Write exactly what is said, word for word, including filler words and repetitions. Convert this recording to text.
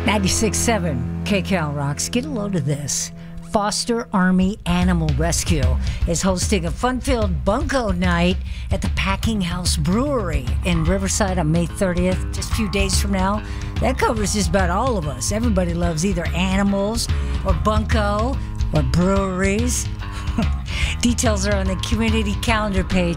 ninety-six point seven K C A L rocks. Get a load of this. Foster Army Animal Rescue is hosting a fun-filled bunko night at the Packing House Brewery in Riverside on May thirtieth, just a few days from now. That covers just about all of us. Everybody loves either animals or bunko or breweries. Details are on the community calendar page